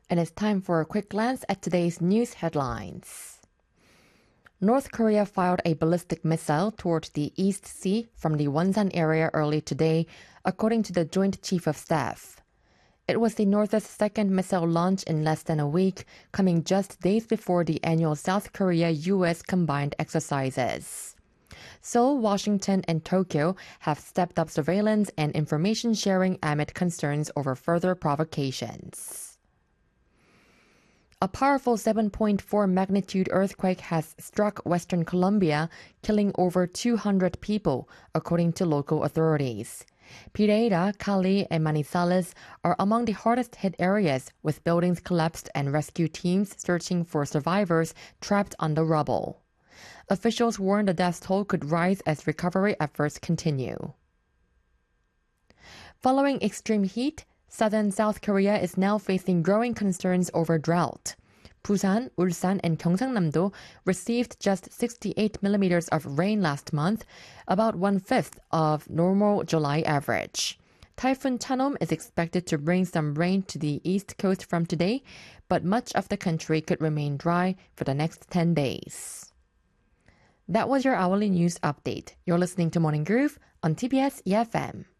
And it's time for a quick glance at today's news headlines. North Korea fired a ballistic missile toward the East Sea from the Wonsan area early today, according to the Joint Chief of Staff. It was the North's second missile launch in less than a week, coming just days before the annual South Korea-US combined exercises. Seoul, Washington, and Tokyo have stepped up surveillance and information sharing amid concerns over further provocations. A powerful 7.4 magnitude earthquake has struck Western Colombia, killing over 200 people, according to local authorities. Pereira, Cali, and Manizales are among the hardest hit areas, with buildings collapsed and rescue teams searching for survivors trapped on the rubble. Officials warn the death toll could rise as recovery efforts continue. Following extreme heat, southern South Korea is now facing growing concerns over drought. Busan, Ulsan, and Gyeongsang-namdo received just 68 millimeters of rain last month, about one-fifth of normal July average. Typhoon Chanom is expected to bring some rain to the east coast from today, but much of the country could remain dry for the next 10 days. That was your hourly news update. You're listening to Morning Groove on TBS EFM.